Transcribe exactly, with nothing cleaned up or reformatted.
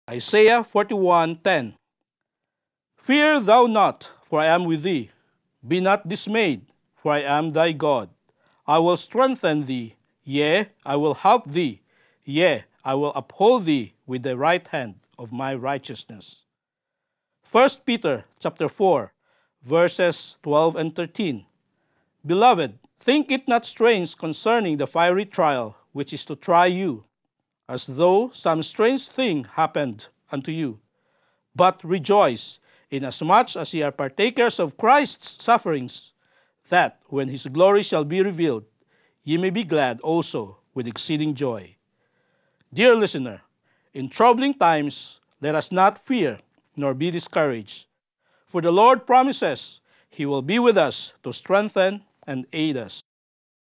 Isaiah forty-one ten. Fear thou not, for I am with thee. Be not dismayed, for I am thy God. I will strengthen thee, yea, I will help thee, yea, I will uphold thee with the right hand of my righteousness. First Peter chapter four, verses twelve and thirteen. Beloved, think it not strange concerning the fiery trial which is to try you, as though some strange thing happened unto you. But rejoice, inasmuch as ye are partakers of Christ's sufferings, that when his glory shall be revealed, ye may be glad also with exceeding joy. Dear listener, in troubling times, let us not fear nor be discouraged, for the Lord promises he will be with us to strengthen and aid us.